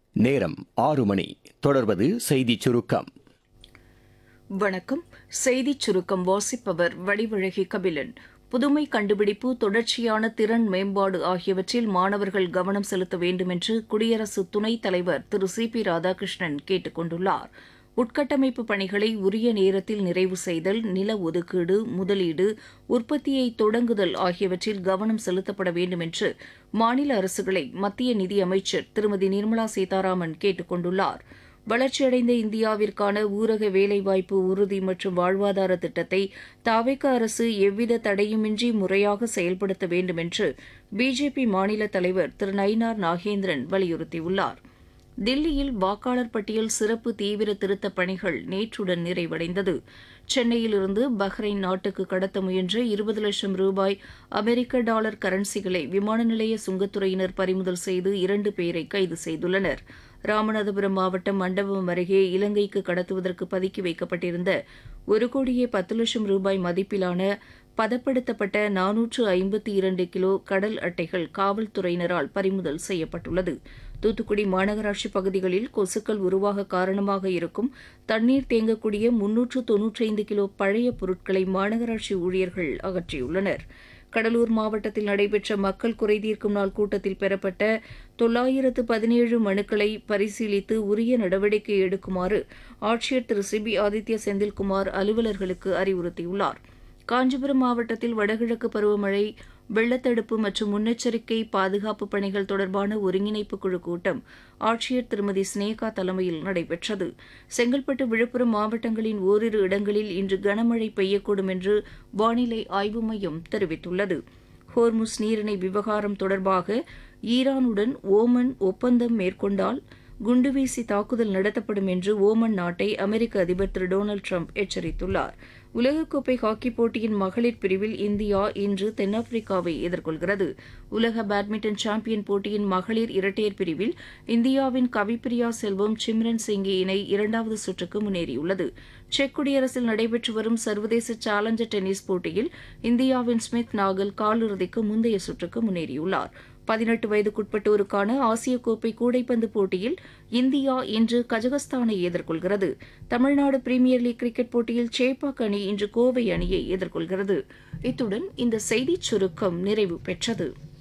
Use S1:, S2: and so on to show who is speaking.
S1: நேரம் 6 மணி. தொடர்வது செய்திச் சுருக்கம்.
S2: வணக்கம். செய்திச் சுருக்கம் வாசிப்பவர் வடிவழகி கபிலன். புதுமை கண்டுபிடிப்பு, தொடர்ச்சியான திறன் மேம்பாடு ஆகியவற்றில் மாணவர்கள் கவனம் செலுத்த வேண்டும் என்று குடியரசு துணைத் தலைவர் திரு சி.பி. ராதாகிருஷ்ணன் கேட்டுக் கொண்டுள்ளார். உட்கட்டமைப்பு பணிகளை உரிய நேரத்தில் நிறைவு செய்தல், நில ஒதுக்கீடு, முதலீடு, உற்பத்தியை தொடங்குதல் ஆகியவற்றில் கவனம் செலுத்தப்பட வேண்டும் என்று மாநில அரசுகளை மத்திய நிதியமைச்சர் திருமதி நிர்மலா சீதாராமன் கேட்டுக் கொண்டுள்ளார். வளர்ச்சியடைந்த இந்தியாவிற்கான ஊரக வேலைவாய்ப்பு உறுதி மற்றும் வாழ்வாதார திட்டத்தை தவிக அரசு எவ்வித தடையுமின்றி முறையாக செயல்படுத்த வேண்டும் என்று பிஜேபி மாநில தலைவர் திரு நயினார் நாகேந்திரன் வலியுறுத்தியுள்ளார். தில்லியில் வாக்காளர் பட்டியல் சிறப்பு தீவிர திருத்தப் பணிகள் நேற்றுடன் நிறைவடைந்தது. சென்னையிலிருந்து பஹ்ரைன் நாட்டுக்கு கடத்த முயன்ற 20 லட்சம் ரூபாய் அமெரிக்க டாலர் கரன்சிகளை விமான நிலைய சுங்கத்துறையினர் பறிமுதல் செய்து 2 பேரை கைது செய்துள்ளனர். ராமநாதபுரம் மாவட்டம் மண்டபம் அருகே இலங்கைக்கு கடத்துவதற்கு பதுக்கி வைக்கப்பட்டிருந்த 1,10,00,000 ரூபாய் மதிப்பிலான பதப்படுத்தப்பட்ட 452 கிலோ கடல் அட்டைகள் காவல்துறையினரால் பறிமுதல் செய்யப்பட்டுள்ளது. தூத்துக்குடி மாநகராட்சி பகுதிகளில் கொசுக்கள் உருவாக காரணமாக இருக்கும் தண்ணீர் தேங்கக்கூடிய 395 கிலோ பழைய பொருட்களை மாநகராட்சி ஊழியர்கள் அகற்றியுள்ளனர். கடலூர் மாவட்டத்தில் நடைபெற்ற மக்கள் குறைதீர்க்கும் நாள் கூட்டத்தில் பெறப்பட்ட 917 மனுக்களை பரிசீலித்து உரிய நடவடிக்கை எடுக்குமாறு ஆட்சியர் திரு சி.பி. ஆதித்ய செந்தில்குமார் அலுவலர்களுக்கு அறிவுறுத்தியுள்ளார். காஞ்சிபுரம் மாவட்டத்தில் வடகிழக்கு பருவமழை, வெள்ளத்தடுப்பு மற்றும் முன்னெச்சரிக்கை பாதுகாப்பு பணிகள் தொடர்பான ஒருங்கிணைப்பு குழு கூட்டம் ஆட்சியர் திருமதி ஸ்னேகா தலைமையில் நடைபெற்றது. செங்கல்பட்டு, விழுப்புரம் மாவட்டங்களின் ஓரிரு இடங்களில் இன்று கனமழை பெய்யக்கூடும் என்று வானிலை ஆய்வு மையம் தெரிவித்துள்ளது. ஹோர்முஸ் நீரிணை விவகாரம் தொடர்பாக ஈரானுடன் ஓமன் ஒப்பந்தம் மேற்கொண்டால் குண்டுவீசி தாக்குதல் நடத்தப்படும் என்று ஓமன் நாட்டை அமெரிக்க அதிபர் திரு டொனால்டு ட்ரம்ப் எச்சரித்துள்ளார். உலகக்கோப்பை ஹாக்கிப் போட்டியின் மகளிர் பிரிவில் இந்தியா இன்று தென்னாப்பிரிக்காவை எதிர்கொள்கிறது. உலக பேட்மிண்டன் சாம்பியன் போட்டியின் மகளிர் இரட்டையர் பிரிவில் இந்தியாவின் கவிப்பிரியா செல்வம், சிம்ரன் சிங்கி இணை 2வது சுற்றுக்கு முன்னேறியுள்ளது. செக் குடியரசில் நடைபெற்று வரும் சர்வதேச சேலஞ்சர் டென்னிஸ் போட்டியில் இந்தியாவின் ஸ்மித் நாகல் காலிறுதிக்கு முந்தைய சுற்றுக்கு முன்னேறியுள்ளார். 18 வயதுக்குட்பட்டோருக்கான ஆசிய கோப்பை கூடைப்பந்து போட்டியில் இந்தியா இன்று கஜகஸ்தானை எதிர்கொள்கிறது. தமிழ்நாடு பிரீமியர் லீக் கிரிக்கெட் போட்டியில் சேப்பாக் அணி இன்று கோவை அணியை எதிர்கொள்கிறது. இத்துடன் இந்த செய்திச் சுருக்கம் நிறைவு பெற்றது.